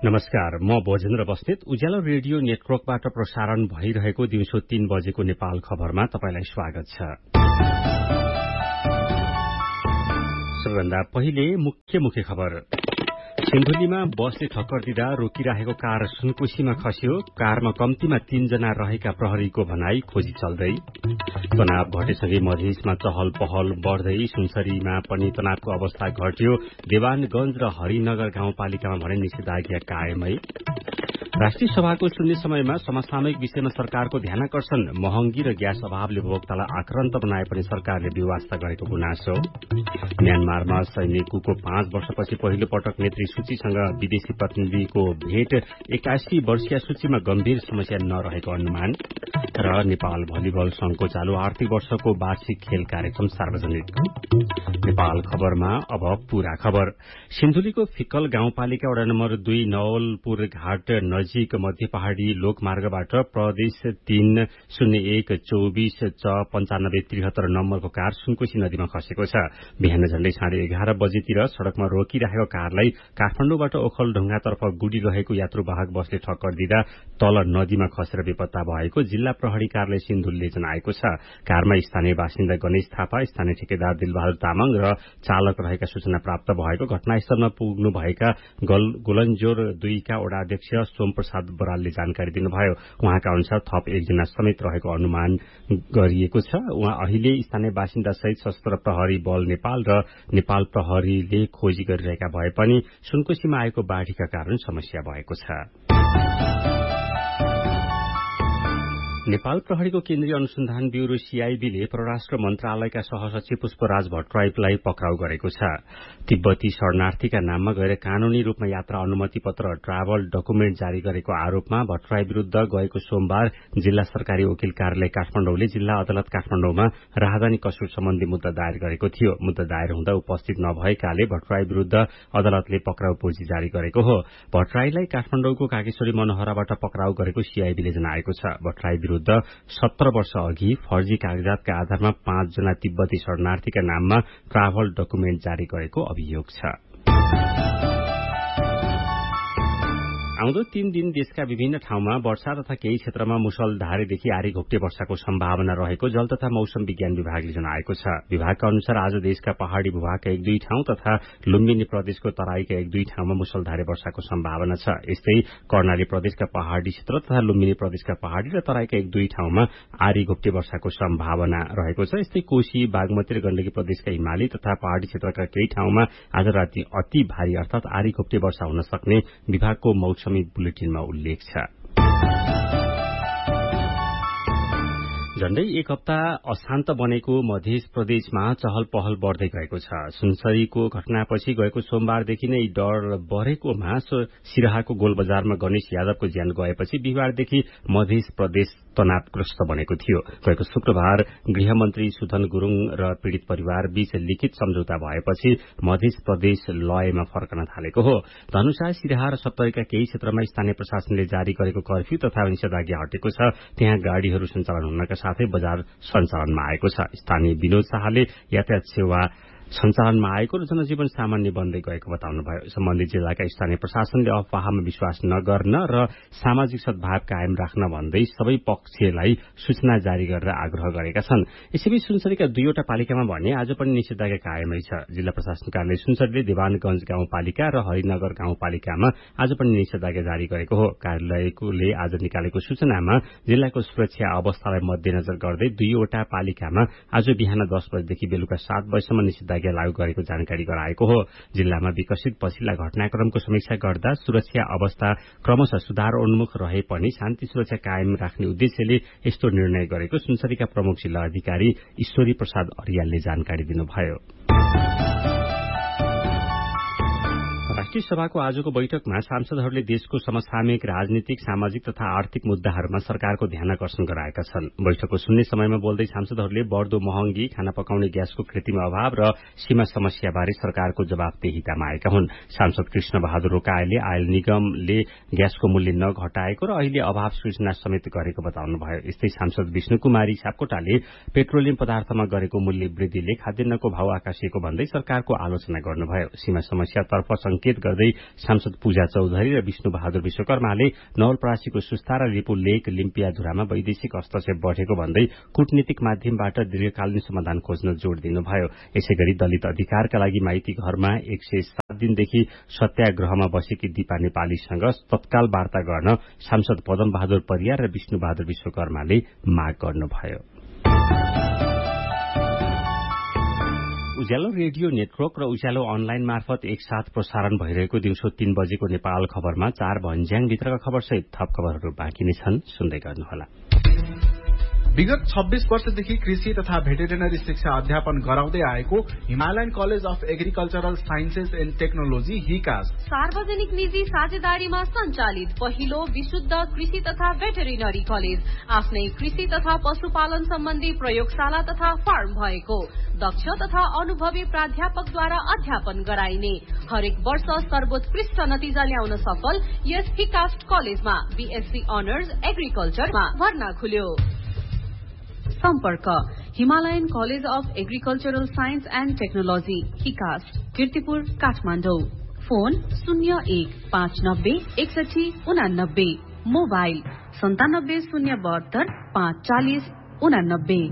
नमस्कार, म भोजेन्द्र बस्नेत। उज्यालो रेडियो नेटवर्कबाट प्रसारण भइरहेको दिउँसो 3 बजेको नेपाल खबरमा तपाईलाई स्वागत छ। सबैभन्दा पहिले मुख्य खबर। सिन्धुलीमा बसले ठक्कर दिँदा रोकिरहेको कार सुनकोशीमा खस्यो। कारमा कम्तीमा 3 जना रहेका प्रहरीको भनाई, खोजी चल्दै। तनाव घटेसँगै मधेसमा चहल पहल बढ्दै। सुनसरीमा पनि तनावको अवस्था घट्यो। देवानगंज र हरिनगर गाउँपालिकामा भने निषेधाज्ञा कायमै। राष्ट्रिय सभाको शून्य समयमा समसामयिक विषयमा सरकारको ध्यानाकर्षण। महँगी र ग्यास अभावले उपभोक्तालाई आक्रान्त बनाए पनि सरकारले व्यवस्था गरेको गुनासो। म्यानमारमा सैनिक कुको 5 वर्षपछि पहिलो पटक नेत्री सूचीसँग विदेशी प्रतिनिधिको भेट। 81 वर्षीय सूचीमा गम्भीर समस्या नरहेको अनुमान। र नेपाल भलिबल संघको चालू आर्थिक वर्षको वार्षिक खेल कार्यक्रम सार्वजनिक। नेपाल खबरमा अब पूरा खबर। सिन्धुलीको फिक्कल गाउँपालिका वडा नम्बर 2 नवलपुर घाट नजिक मध्य पहाड़ी लोकमार्गबाट प्रदेश 30124/9573 नम्बरको कार सुनकोशी नदीमा खसेको छ। बिहान झण्डै 11:30 बजेतिर सड़कमा रोकिरहेको कारलाई काठमाडौँबाट ओखलढुङ्गातर्फ गुडिरहेको यात्रुवाहक बसले ठक्कर दिँदा तल नदीमा खसेर बेपत्ता भएको जिल्ला प्रहरी कार्यालय सिन्धुलीले जनाएको छ। कारमा स्थानीय बासिन्दा गणेश थापा, स्थानीय ठेकेदार दिलबहादुर तामाङ र चालक रहेका सूचना प्राप्त भएको घटनास्थलमा पुग्नु भएका गोलन्जोर 2 का वडा अध्यक्ष सोमप्रसाद बरालले जानकारी दिनुभयो। उहाँका अनुसार थप 1 जना समेत रहेको अनुमान गरिएको छ। उहाँ अहिले स्थानीय बासिन्दा सहित सशस्त्र प्रहरी बल नेपाल र नेपाल प्रहरीले खोजी गरिरहेका भए पनि सुनकोशीमा आएको बाढ़ीका कारण समस्या भएको छ। नेपाल प्रहरीको केन्द्रीय अनुसन्धान ब्यूरो सीआईबीले परराष्ट्र मन्त्रालयका सहसचिव पुष्पराज भट्टराईलाई पक्राउ गरेको छ। तिब्बती शरणार्थीका नाममा गएर कानूनी रूपमा यात्रा अनुमति पत्र ट्राभल डकुमेन्ट जारी गरेको आरोपमा भट्टराई विरूद्ध गएको सोमबार जिल्ला सरकारी वकिल कार्यालय काठमाडौँले जिल्ला अदालत काठमाडौँमा राहदानी कसुर सम्बन्धी मुद्दा दायर गरेको थियो। मुद्दा दायर हुँदा उपस्थित नभएकाले भट्टराई विरूद्ध अदालतले पक्राउ पूर्जी जारी गरेको हो। भट्टराईलाई काठमाडौँको कागेश्वरी मनोहराबाट पक्राउ गरेको सीआईबीले जनाएको छ। भट्टराई विरूद्ध 17 वर्ष अघि फर्जी कागजातका आधारमा 5 जना तिब्बती शरणार्थीका नाममा ट्राभल डकुमेन्ट जारी गरेको अभियोग छ। आउँदो 3 दिन देशका विभिन्न ठाउँमा वर्षा तथा केही क्षेत्रमा मुसलधारेदेखि आरी घोप्टे वर्षाको सम्भावना रहेको जल तथा मौसम विज्ञान विभागले जनाएको छ। विभागका अनुसार आज देशका पहाड़ी भूभागका 1-2 ठाउँ तथा लुम्बिनी प्रदेशको तराईका 1-2 ठाउँमा मुसलधारे वर्षाको सम्भावना छ। यस्तै कर्णाली प्रदेशका पहाड़ी क्षेत्र तथा लुम्बिनी प्रदेशका पहाड़ी र तराईका 1-2 ठाउँमा आरी घोप्टे वर्षाको सम्भावना रहेको छ। यस्तै कोशी, बागमती र गण्डकी प्रदेशका हिमाली तथा पहाड़ी क्षेत्रका केही ठाउँमा आज राति अति भारी अर्थात आरी घोप्टे वर्षा हुन सक्ने विभागको मौसम बुलेटिनमा उल्लेख छ। झण्डै 1 हप्ता अशान्त बनेको मध्य प्रदेशमा चहल पहल बढ्दै गएको छ। सुनसरीको घटनापछि गएको सोमबारदेखि नै डर बढ़ेकोमा सिराहाको गोल बजारमा गणेश यादवको ज्यान गएपछि बिहिबारदेखि मध्य प्रदेश तनावग्रस्त बनेको थियो। गएको शुक्रबार गृहमन्त्री सुधन गुरूङ र पीड़ित परिवार बीच लिखित सम्झौता भएपछि मध्य प्रदेश लयमा फर्कन थालेको हो। धनुषा, सिराहा र सप्तरीका केही क्षेत्रमा स्थानीय प्रशासनले जारी गरेको कर्फ्यू तथा निषेधाज्ञा हटेको छ। त्यहाँ गाड़ीहरू सञ्चालन हुनका साथै बजार सञ्चालनमा आएको छ। स्थानीय विनोद शाहले यातायात सेवा सञ्चालनमा आएको र जनजीवन सामान्य बन्दै गएको बताउनुभयो। सम्बन्धित जिल्लाका स्थानीय प्रशासनले अफवाहमा विश्वास नगर्न र सामाजिक सद्भाव कायम राख्न भन्दै सबै पक्षलाई सूचना जारी गरेर आग्रह गरेका छन्। यसैबीच सुनसरीका 2 वटा पालिकामा भने आज पनि निषेधाज्ञा कायमै छ। जिल्ला प्रशासन कार्यालय सुनसरीले देवानगंज गाउँपालिका र हरिनगर गाउँपालिकामा आज पनि निषेधाज्ञा जारी गरेको हो। कार्यालयले आज निकालेको सूचनामा जिल्लाको सुरक्षा अवस्थालाई मध्यनजर गर्दै 2 वटा पालिकामा आज बिहान 10 बजेदेखि बेलुका 7 बजेसम्म निषेधाज्ञा लागू गरेको जानकारी गराएको हो। जिल्लामा विकसित पछिल्ला घटनाक्रमको समीक्षा गर्दा सुरक्षा अवस्था क्रमशः सुधारोन्मुख रहे पनि शान्ति सुरक्षा कायम राख्ने उद्देश्यले यस्तो निर्णय गरेको सुनसरीका प्रमुख जिल्ला अधिकारी ईश्वरी प्रसाद अरियालले जानकारी दिनुभयो। राष्ट्रिय सभाको आजको बैठकमा सांसदहरूले देशको समसामयिक राजनीतिक, सामाजिक तथा आर्थिक मुद्दाहरूमा सरकारको ध्यानाकर्षण गराएका छन्। बैठकको शून्य समयमा बोल्दै सांसदहरूले बढ़दो महँगी, खाना पकाउने ग्यासको कृत्रिम अभाव र सीमा समस्याबारे सरकारको जवाफदेहिता मागेका हुन्। सांसद कृष्ण बहादुर रोकाएले आयल निगमले ग्यासको मूल्य नघटाएको र अहिले अभाव सृजना समेत गरेको बताउनुभयो। यस्तै सांसद विष्णु कुमारी सापकोटाले पेट्रोलियम पदार्थमा गरेको मूल्य वृद्धिले खाद्यान्नको भाव आकाशिएको भन्दै सरकारको आलोचना गर्नुभयो। सीमा समस्यातर्फ संकेत गर्दै सांसद पूजा चौधरी र विष्णु बहादुर विश्वकर्माले नवलपरासीको सुस्ता र लिपु लेक लिम्पियाधुरामा वैदेशिक हस्तक्षेप बढ़ेको भन्दै कूटनीतिक माध्यमबाट दीर्घकालीन समाधान खोज्न जोड़ दिनुभयो। यसैगरी दलित अधिकारका लागि माइती घरमा 107 दिनदेखि सत्याग्रहमा बसेकी दिपा नेपालीसँग तत्काल वार्ता गर्न सांसद पदम बहादुर परियार र विष्णु बहादुर विश्वकर्माले माग गर्नुभयो। उज्यालो रेडियो नेटवर्क र उज्यालो अनलाइन मार्फत एकसाथ प्रसारण भइरहेको दिउँसो 3 बजेको नेपाल खबरमा 4 भन्ज्याङभित्रका खबरसहित थप खबरहरू बाँकी नै छन्, सुन्दै गर्नुहोला। विगत 26 वर्षदेखि कृषि तथा भेटेरिनरी शिक्षा अध्यापन गराउँदै आएको Himalayan college of agricultural sciences and technology हिकास सार्वजनिक निजी साझेदारीमा सञ्चालित पहिलो विशुद्ध कृषि तथा भेटेरिनरी कलेज, आफ्नै कृषि तथा पशुपालन सम्बन्धी प्रयोगशाला तथा फार्म भएको, दक्ष तथा अनुभवी प्राध्यापकद्वारा अध्यापन गराइने, हरेक वर्ष सर्वोत्कृष्ट नतिजा ल्याउन सफल यस हिकास्ट कलेजमा बीएससी अनर्स एग्रिकल्चरमा भर्ना खुल्यो। सम्पर्क Himalayan college of agricultural science and technology हिकास्ट, Kirtipur, Kathmandu. Phone 01596189, mobile 9702 540 89।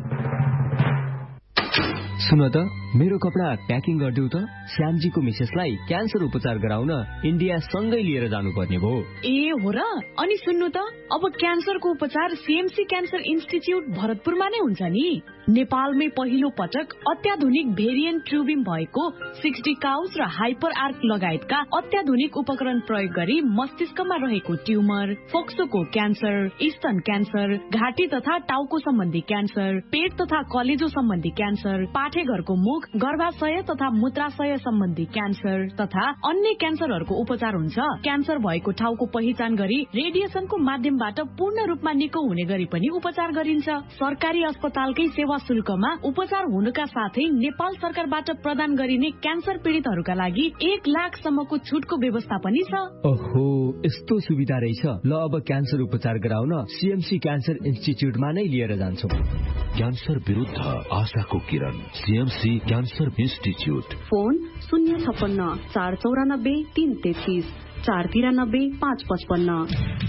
सुन त, मेरो कपडा प्याकिङ गरिदेऊ त। श्यामजीको मिसेसलाई क्यान्सर उपचार गराउन इन्डिया सँगै लिएर जानुपर्ने भयो। ए हो र? अनि सुन्नु त, अब क्यान्सरको उपचार सीएमसी क्यान्सर इन्स्टिच्युट भरतपुरमा नै हुन्छ नि। नेपालमै पहिलो पटक अत्याधुनिक भेरिएन्ट ट्युबिङ भएको 60 काउस र हाइपर आर्क लगायतका अत्याधुनिक उपकरण प्रयोग गरी मस्तिष्कमा रहेको ट्युमर, फोक्सोको क्यान्सर, स्तन क्यान्सर, घाँटी तथा टाउको सम्बन्धी क्यान्सर, पेट तथा कलेजो सम्बन्धी क्यान्सर, पाठेघरको मुख, गर्भाशय तथा मूत्राशय सम्बन्धी क्यान्सर तथा अन्य क्यान्सरहरूको उपचार हुन्छ। क्यान्सर भएको ठाउँको पहिचान गरी रेडिएसनको माध्यमबाट पूर्ण रूपमा निको हुने गरी पनि उपचार गरिन्छ। सरकारी अस्पतालकै सेवा शुल्कमा उपचार हुनुका साथै नेपाल सरकारबाट प्रदान गरिने क्यान्सर पीड़ितहरूका लागि 1 लाखसम्मको छुटको व्यवस्था पनि छ। ओहो, यस्तो सुविधा रहेछ। ल, अब क्यान्सर उपचार गराउन सीएमसी क्यान्सर इन्स्टिच्युटमा नै लिएर जान्छौ। क्यान्सर विरुद्ध आशाको किरण, सीएमसी क्यान्सर इन्स्टिच्युट। फोन 056 494 333 493 555।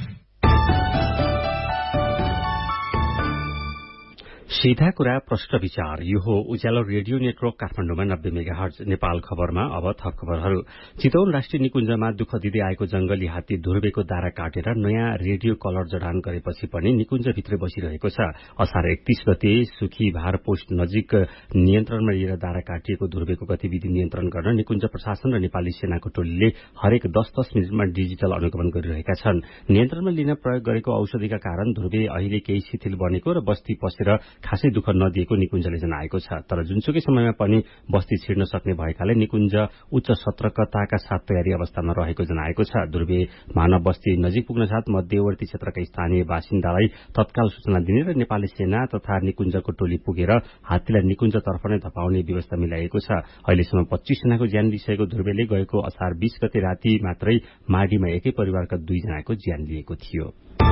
सीधा कुरा प्रश्न विचार, यो हो उज्यालो रेडियो नेटवर्क काठमाडौँमा 90 मेगाहर्ज। नेपाल खबरमा अब थप खबरहरू। चितवन राष्ट्रिय निकुञ्जमा दुःख दिँदै आएको जंगली हात्ती ध्रुवेको दारा काटेर नयाँ रेडियो कलर जडान गरेपछि पनि निकुञ्जभित्रै बसिरहेको छ। असार 31 गते सुखीभार पोस्ट नजिक नियन्त्रणमा लिएर दारा काटिएको ध्रुवेको गतिविधि नियन्त्रण गर्न निकुञ्ज प्रशासन र नेपाली सेनाको टोलीले हरेक 10-10 मिनटमा डिजिटल अनुगमन गरिरहेका छन्। नियन्त्रणमा लिन प्रयोग गरेको औषधिका कारण ध्रुवे अहिले केही शिथिल बनेको र बस्ती पसेर खासै दुःख नदिएको निकुञ्जले जनाएको छ। तर जुनसुकै समयमा पनि बस्ती छिर्न सक्ने भएकाले निकुञ्ज उच्च सतर्कताका साथ तयारी अवस्थामा रहेको जनाएको छ। ध्रुवे मानव बस्ती नजिक पुग्न साथ मध्यवर्ती क्षेत्रका स्थानीय बासिन्दालाई तत्काल सूचना दिने र नेपाली सेना तथा निकुञ्जको टोली पुगेर हात्तीलाई निकुञ्जतर्फ नै धपाउने व्यवस्था मिलाएको छ। अहिलेसम्म 25 जनाको ज्यान लिइसकेको ध्रुवेले गएको असार 20 गते राति मात्रै माडीमा एकै परिवारका 2 जनाको ज्यान लिएको थियो।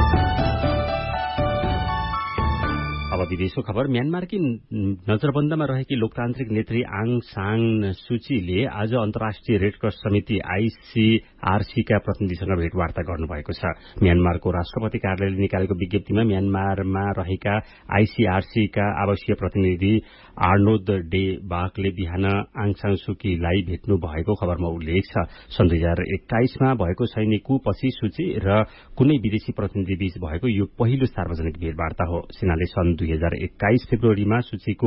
अब विदेशको खबर। म्यानमारकी नजरबन्दमा रहेकी लोकतान्त्रिक नेत्री आङ सान सुचीले आज अन्तर्राष्ट्रिय रेडक्रस समिति आईसीआरसीका प्रतिनिधिसँग भेटवार्ता गर्नुभएको छ। म्यानमारको राष्ट्रपति कार्यालयले निकालेको विज्ञप्तिमा म्यानमारमा रहेका आईसीआरसीका आवासीय प्रतिनिधि आर्नोद डे बाकले बिहान आङ सान सुकीलाई भेट्नु भएको खबरमा उल्लेख छ। सन् 2021मा भएको सैनिक कुपछि सुची र कुनै विदेशी प्रतिनिधि बीच भएको यो पहिलो सार्वजनिक भेटवार्ता हो। सेनाले सन् 2021 फेब्रुअरीमा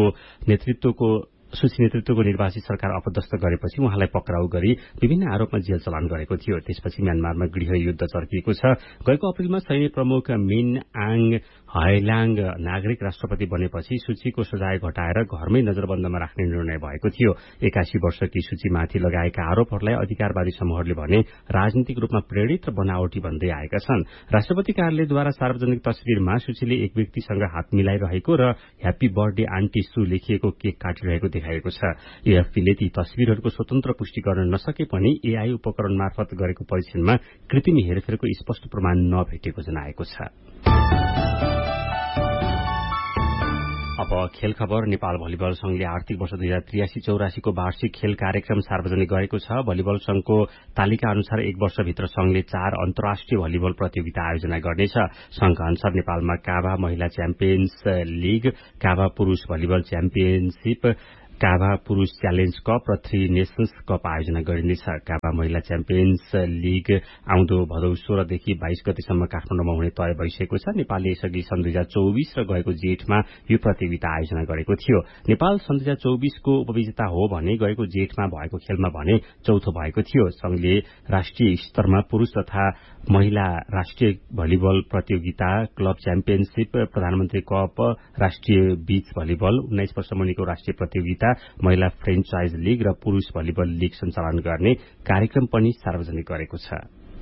सूची नेतृत्वको निर्वाचित सरकार अपदस्थ गरेपछि उहाँलाई पक्राउ गरी विभिन्न आरोपमा जेल चलान गरेको थियो। त्यसपछि म्यानमारमा गृह युद्ध चर्किएको छ। गएको अप्रेलमा सैन्य प्रमुख मिन आङ हाइलाङ नागरिक राष्ट्रपति बनेपछि सूचीको सजाय घटाएर घरमै नजरबन्दमा राख्ने निर्णय भएको थियो। 81 वर्षकी सूचीमाथि लगाएका आरोपहरूलाई अधिकारवादी समूहहरूले भने राजनीतिक रूपमा प्रेरित र बनावटी भन्दै आएका छन्। राष्ट्रपति कार्यालयद्वारा सार्वजनिक तस्विरमा सूचीले एक व्यक्तिसँग हात मिलाइरहेको र ह्याप्पी बर्थडे आन्टी सु लेखिएको केक काटिरहेको देखाएको छ। एएफपीले ती तस्विरहरूको स्वतन्त्र पुष्टि गर्न नसके पनि एआई उपकरण मार्फत गरेको परीक्षणमा कृत्रिम हेरफेरको स्पष्ट प्रमाण नभेटेको जनाएको छ। अब खेल खबर। नेपाल भलिबल संघले आर्थिक वर्ष 2083-84 को वार्षिक खेल कार्यक्रम सार्वजनिक गरेको छ। भलिबल संघको तालिका अनुसार एक वर्षभित्र संघले 4 अन्तर्राष्ट्रिय भलिबल प्रतियोगिता आयोजना गर्नेछ। संघका अनुसार नेपालमा काभा महिला च्याम्पियन्स लीग, काभा पुरूष भलिबल च्याम्पियनशीप, काभा पुरूष च्यालेन्ज कप र 3 नेशन्स कप आयोजना गरिनेछ। काभा महिला च्याम्पियन्स लीग आउँदो भदौ 16 देखि 22 गतेसम्म काठमाडौँमा हुने तय भइसकेको छ। नेपालले यसअघि सन् 2024 र गएको जेठमा यो प्रतियोगिता आयोजना गरेको थियो। नेपाल सन् 2024 को उपविजेता हो भने गएको जेठमा भएको खेलमा भने चौथो भएको थियो। संघले राष्ट्रिय स्तरमा पुरूष तथा महिला राष्ट्रिय भलिबल प्रतियोगिता, क्लब च्याम्पियनशीप, प्रधानमन्त्री कप, राष्ट्रिय बीच भलिबल, 19 वर्ष मुनिको राष्ट्रिय प्रतियोगिता, महिला फ्रेन्चाइज लीग र पुरूष भलिबल लीग सञ्चालन गर्ने कार्यक्रम पनि सार्वजनिक गरेको छ।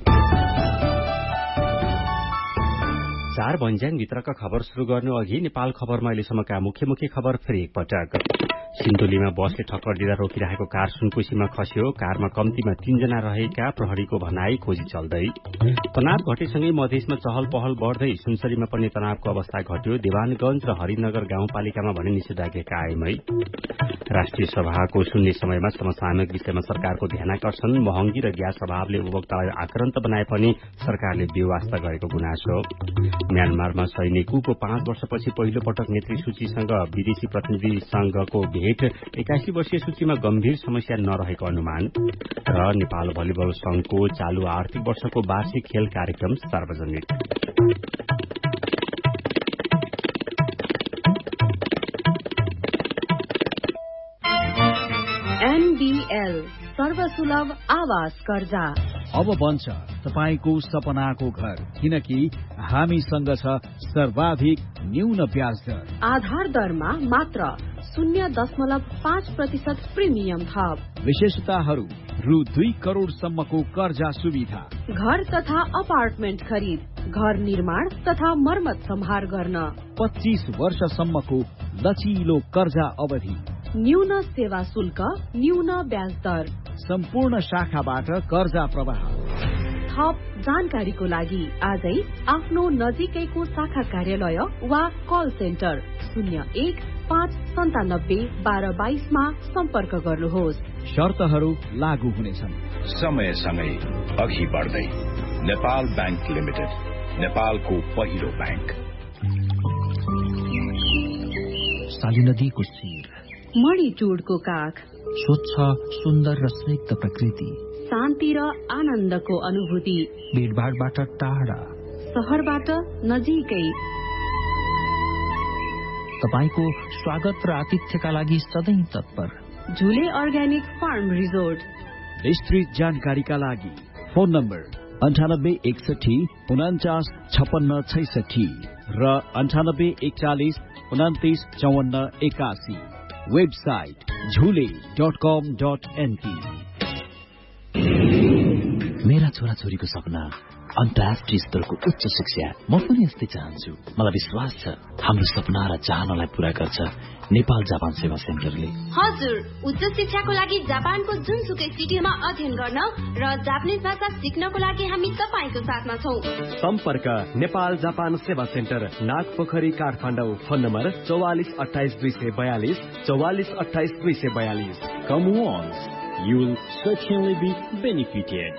4 भन्ज्याङ भित्रका खबर शुरू गर्नु अघि नेपाल खबरमा अहिलेसम्मका मुख्य खबर फेरि एकपटक। सिन्धुलीमा बसले ठक्कर दिँदा रोकिरहेको कार सुनकोशीमा खस्यो। कारमा कम्तीमा 3 जना रहेका प्रहरीको भनाई, खोजी चल्दै। तनाव घटेसँगै मधेसमा चहल पहल बढ्दै। सुनसरीमा पनि तनावको अवस्था घट्यो। देवानगंज र हरिनगर गाउँपालिकामा भने निषेधाज्ञा कायमै। राष्ट्रिय सभाको शून्य समयमा समसामयिक विषयमा सरकारको ध्यानाकर्षण। महँगी र ग्यास अभावले उपभोक्तालाई आक्रान्त बनाए पनि सरकारले बेवास्ता गरेको गुनासो। म्यानमारमा सैनिकको 5 वर्षपछि पहिलो पटक नेत्री सूचीसँग विदेशी प्रतिनिधि संघको भेट। 81 वर्षीय सूचीमा गम्भीर समस्या नरहेको अनुमान। र नेपाल भलिबल संघको चालू आर्थिक वर्षको वार्षिक खेल कार्यक्रम सार्वजनिक। NBL सर्वसुलभ आवास कर्जा अब बन्छ तपाईको सपनाको घर, किनकि हामीसँग छ सर्वाधिक न्यून ब्याज दर। आधार दरमा मात्र 0.5% प्रिमियम थप। विशेषताहरू: रु 2 करोडसम्मको कर्जा सुविधा, घर तथा अपार्टमेन्ट खरिद, घर निर्माण तथा मर्मत सम्हार गर्न, 25 वर्षसम्मको लचिलो कर्जा अवधि, न्यून सेवा शुल्क, न्यून ब्याज दर, सम्पूर्ण शाखाबाट कर्जा प्रवाह। थप जानकारीको लागि आजै आफ्नो नजिकैको शाखा कार्यालय वा कल सेन्टर 01-597-1222 मा सम्पर्क गर्नुहोस्। शर्तहरू लागू हुनेछन्। समयसँगै अघि बढ्दै नेपाल बैंक लिमिटेड, नेपालको पहिलो बैंक। साली नदीको शिर, मणिटुडको काख, स्वच्छ सुन्दर र स्निग्ध प्रकृति, शान्ति र आनन्दको अनुभूति, भीडभाडबाट टाढा, शहरबाट नजिकै। तपाईको स्वागत र आतिथ्यका लागि सधैँ तत्पर। झुले अर्ग्यानिक फार्म रिजोर्ट। विस्तृत जानकारीका लागि फोन नम्बर 9861495666 र 9841295481। वेबसाइट झुले.com.np। मेरा छोराछोरीको सपना अन्तर्राष्ट्रिय स्तरको उच्च शिक्षा। म पनि यस्तै चाहन्छु। मलाई विश्वास छ हाम्रो सपना र चाहनालाई पूरा गर्छ नेपाल जापान सेवा सेन्टरले। हजुर, उच्च शिक्षाको लागि जापानको जुनसुकै सिटीमा अध्ययन गर्न र जापानिज भाषा सिक्नको लागि हामी तपाईको साथमा छौं। सम्पर्क नेपाल जापान सेवा centre, Nagpokhari, Kathmandu. Phone number 4428 242 4428 242। Come once, you will certainly be benefited.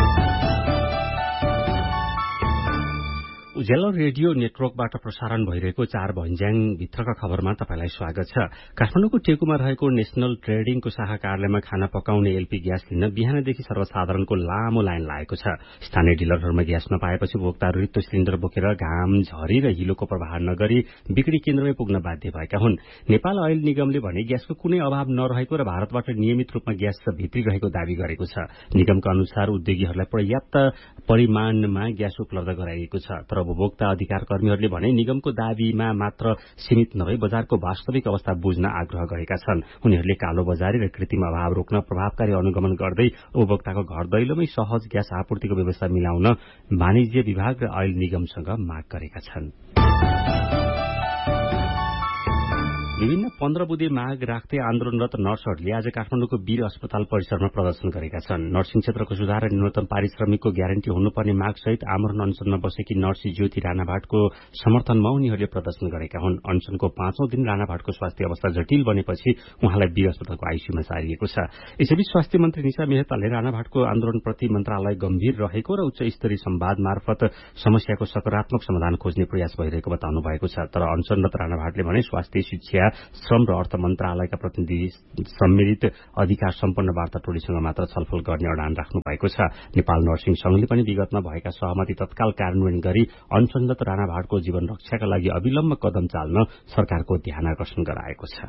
Ujyaalo radio नेटवर्कबाट प्रसारण भइरहेको 4 भन्ज्याङ भित्रका खबरमा तपाईलाई स्वागत छ। काठमाडौँको टेकुमा रहेको नेशनल ट्रेडिङको शाखा कार्यालयमा खाना पकाउने एलपी ग्यास लिन बिहानदेखि सर्वसाधारणको लामो लाइन लागेको छ। स्थानीय डिलरहरूमा ग्यास नपाएपछि उपभोक्ताहरू रित्तो सिलिन्डर बोकेर घाम, झरी र हिलोको प्रभाव नगरी बिक्री केन्द्रमै पुग्न बाध्य भएका हुन्। नेपाल अयल निगमले भने ग्यासको कुनै अभाव नरहेको र भारतबाट नियमित रूपमा ग्यास भित्रिरहेको दावी गरेको छ। निगमका अनुसार उद्योगीहरूलाई पर्याप्त परिमाणमा ग्यास उपलब्ध गराइएको छ। तर उपभोक्ता अधिकार कर्मीहरूले भने निगमको दावीमा मात्र सीमित नभई बजारको वास्तविक अवस्था बुझ्न आग्रह गरेका छन्। उनीहरूले कालो बजारी र कृत्रिम अभाव रोक्न प्रभावकारी अनुगमन गर्दै उपभोक्ताको घर दैलोमै सहज ग्यास आपूर्तिको व्यवस्था मिलाउन वाणिज्य विभाग र अयल निगमसँग माग गरेका छन्। विभिन्न 15 बुँदे माग राख्दै आन्दोलनरत नर्सहरूले आज काठमाडौँको वीर अस्पताल परिसरमा प्रदर्शन गरेका छन्। नर्सिङ क्षेत्रको सुधार र न्यूनतम पारिश्रमिकको ग्यारेन्टी हुनुपर्ने मागसहित आमरण अनसनमा बसेकी नर्सी ज्योति राणाभाटको समर्थनमा उनीहरूले प्रदर्शन गरेका हुन्। अनसनको 5औं दिन राणाभाटको स्वास्थ्य अवस्था जटिल बनेपछि उहाँलाई वीर अस्पतालको आईसीयूमा सारिएको छ। यसैबीच स्वास्थ्य मन्त्री निशा मेहताले राणाभाटको आन्दोलनप्रति मन्त्रालय गम्भीर रहेको र उच्च स्तरीय संवाद मार्फत समस्याको सकारात्मक समाधान खोज्ने प्रयास भइरहेको बताउनु भएको छ। तर अनसनरत राणाभाटले भने स्वास्थ्य, शिक्षा, श्रम र अर्थ मन्त्रालयका प्रतिनिधि सम्मिलित अधिकार सम्पन्न वार्ता टोलीसँग मात्र छलफल गर्ने अडान राख्नु भएको छ। नेपाल नर्सिङ संघले पनि विगतमा भएका सहमति तत्काल कार्यान्वयन गरी अनसनरत राणाभाटको जीवन रक्षाका लागि अविलम्ब कदम चाल्न सरकारको ध्यानाकर्षण गराएको छ।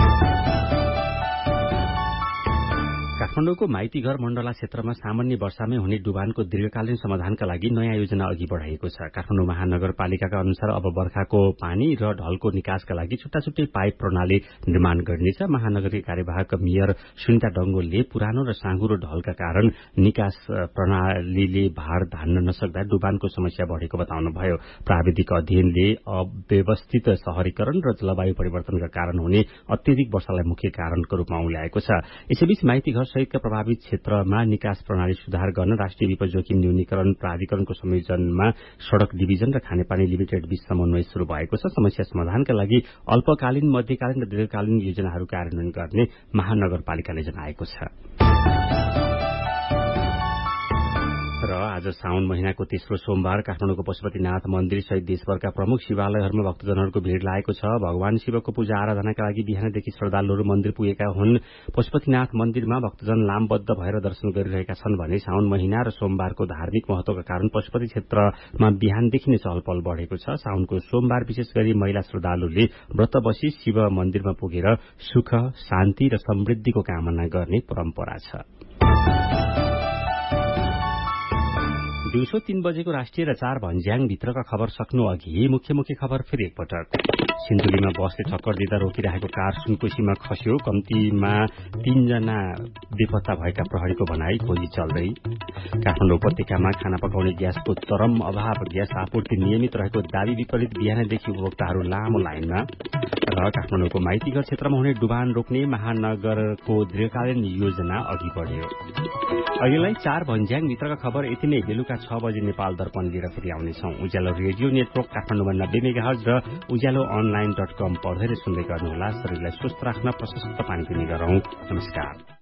काठमाडौँको माइतीघर मण्डला क्षेत्रमा सामान्य वर्षामै हुने डुबानको दीर्घकालीन समाधानका लागि नयाँ योजना अघि बढ़ाइएको छ। काठमाडौँ महानगरपालिकाका अनुसार अब बर्खाको पानी र ढलको निकासका लागि छुट्टा छुट्टै पाइप प्रणाली निर्माण गरिनेछ। महानगरीय कार्यवाहक मेयर सुनिता डंगोलले पुरानो र साँघुरो ढलका कारण निकास प्रणालीले भार धान्न नसक्दा डुबानको समस्या बढ़ेको बताउनुभयो। प्राविधिक अध्ययनले अव्यवस्थित शहरीकरण र जलवायु परिवर्तनका कारण हुने अत्यधिक वर्षालाई मुख्य कारणको रूपमा उल्ल्याएको छ। यसैबीच माइतीघर सहितका प्रभावित क्षेत्रमा निकास प्रणाली सुधार गर्न राष्ट्रिय विपद जोखिम न्यूनीकरण प्राधिकरणको संयोजनमा सड़क डिभिजन र खानेपानी लिमिटेड बीच समन्वय शुरू भएको छ। समस्या समाधानका लागि अल्पकालीन, मध्यकालीन र दीर्घकालीन योजनाहरू कार्यान्वयन गर्ने महानगरपालिकाले जनाएको छ। र आज साउन महिनाको तेस्रो सोमबार काठमाडौँको पशुपतिनाथ मन्दिर सहित देशभरका प्रमुख शिवालयहरूमा भक्तजनहरूको भीड़ लागेको छ। भगवान शिवको पूजा आराधनाका लागि बिहानदेखि श्रद्धालुहरू मन्दिर पुगेका हुन्। पशुपतिनाथ मन्दिरमा भक्तजन लामबद्ध भएर दर्शन गरिरहेका छन् भने साउन महिना र सोमबारको धार्मिक महत्वका कारण पशुपति क्षेत्रमा बिहानदेखि नै चहल पहल बढ़ेको छ। साउनको सोमबार विशेष गरी महिला श्रद्धालुले व्रत बसी शिव मन्दिरमा पुगेर सुख, शान्ति र समृद्धिको कामना गर्ने परम्परा छ। दिउँसो 3 बजेको राष्ट्रिय र 4 भन्ज्याङ भित्रका खबर सक्नु अघि मुख्य खबर फेरि एकपटक। सिन्धुलीमा बसले टक्कर दिँदा रोकिरहेको कार सुनकोशीमा खस्यो। कम्तीमा 3 जना बेपत्ता भएका प्रहरीको भनाई, खोजी चल्दै। काठमाडौँ उपत्यकामा खाना पकाउने ग्यासको चरम अभाव, ग्यास आपूर्ति नियमित रहेको दावी विपरीत बिहानदेखि उपभोक्ताहरू लामो लाइनमा। र काठमाडौँको माइतीघर क्षेत्रमा हुने डुबान रोक्ने महानगरको दीर्घकालीन योजना अघि बढ्यो। अहिलेलाई 4 भन्ज्याङ भित्रका खबर यति नै। बेलुका 6 बजे नेपाल दर्पण लिएर फेरि आउनेछौं। उज्यालो रेडियो नेटवर्क काठमाडौँमा 90 मेगाहर्ज र उज्यालो online.com पढ्दै र सुन्दै गर्नुहोला। शरीरलाई स्वस्थ राख्न प्रशस्त पानी पिउने गरौं। नमस्कार।